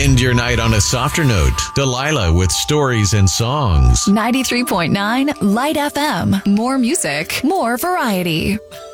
End your night on a softer note. Delilah with stories and songs. 93.9 Light FM. More music, more variety.